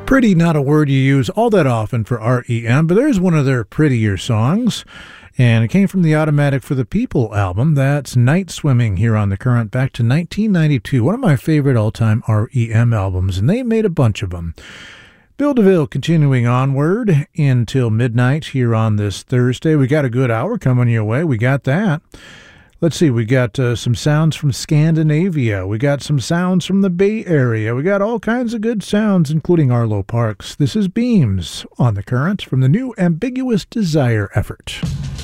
Pretty, not a word you use all that often for REM, but there's one of their prettier songs. And it came from the Automatic for the People album. That's Night Swimming here on The Current, back to 1992. One of my favorite all-time REM albums, and they made a bunch of them. Bill DeVille continuing onward until midnight here on this Thursday. We got a good hour coming your way. We got that. Let's see, we got some sounds from Scandinavia. We got some sounds from the Bay Area. We got all kinds of good sounds, including Arlo Parks. This is Beams on The Current from the new Ambiguous Desire effort.